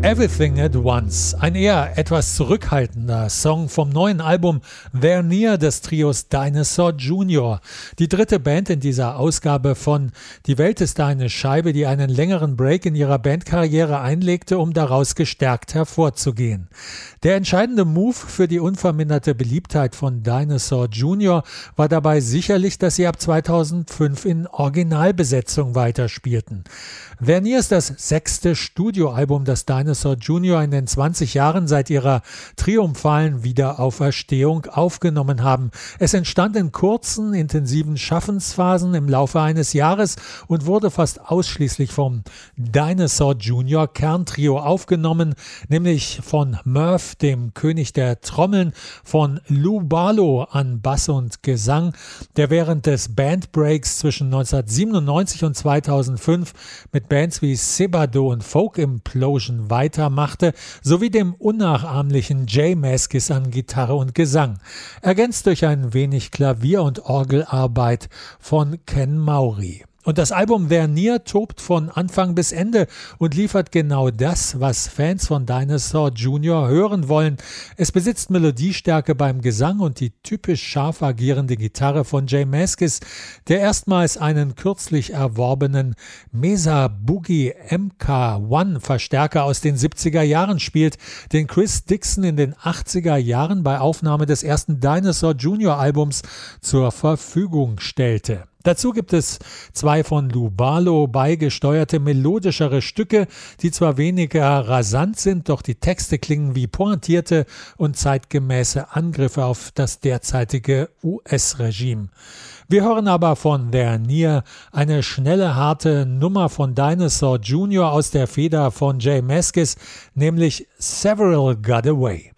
Everything at Once, ein eher etwas zurückhaltender Song vom neuen Album They're Near des Trios Dinosaur Jr. Die dritte Band in dieser Ausgabe von Die Welt ist eine Scheibe, die einen längeren Break in ihrer Bandkarriere einlegte, um daraus gestärkt hervorzugehen. Der entscheidende Move für die unverminderte Beliebtheit von Dinosaur Jr. war dabei sicherlich, dass sie ab 2005 in Originalbesetzung weiterspielten. They're Near ist das 6. Studioalbum, das Dinosaur Jr. in den 20 Jahren seit ihrer triumphalen Wiederauferstehung aufgenommen haben. Es entstand in kurzen, intensiven Schaffensphasen im Laufe eines Jahres und wurde fast ausschließlich vom Dinosaur Jr. Kerntrio aufgenommen, nämlich von Murph, dem König der Trommeln, von Lou Barlow an Bass und Gesang, der während des Bandbreaks zwischen 1997 und 2005 mit Bands wie Sebado und Folk Implosion weitermachte, sowie dem unnachahmlichen J Mascis an Gitarre und Gesang, ergänzt durch ein wenig Klavier- und Orgelarbeit von Ken Maury. Und das Album They're Near tobt von Anfang bis Ende und liefert genau das, was Fans von Dinosaur Jr. hören wollen. Es besitzt Melodiestärke beim Gesang und die typisch scharf agierende Gitarre von J Mascis, der erstmals einen kürzlich erworbenen Mesa Boogie MK1 Verstärker aus den 70er Jahren spielt, den Chris Dixon in den 80er Jahren bei Aufnahme des ersten Dinosaur Jr. Albums zur Verfügung stellte. Dazu gibt es 2 von Lou Barlow beigesteuerte melodischere Stücke, die zwar weniger rasant sind, doch die Texte klingen wie pointierte und zeitgemäße Angriffe auf das derzeitige US-Regime. Wir hören aber von They're Near eine schnelle, harte Nummer von Dinosaur Jr. aus der Feder von J Mascis, nämlich Several Got Away.